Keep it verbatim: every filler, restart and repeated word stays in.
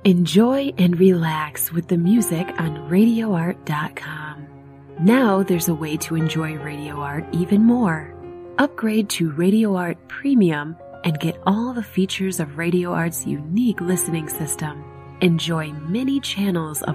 Enjoy and relax with the music on radio art dot com. Now there's a way to enjoy Radio Art even more. Upgrade to Radio Art Premium and get all the features of Radio Art's unique listening system. Enjoy many channels of